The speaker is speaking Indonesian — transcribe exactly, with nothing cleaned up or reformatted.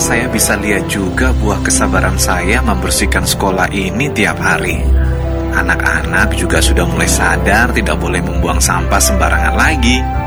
saya bisa lihat juga buah kesabaran saya membersihkan sekolah ini tiap hari. Anak-anak juga sudah mulai sadar tidak boleh membuang sampah sembarangan lagi.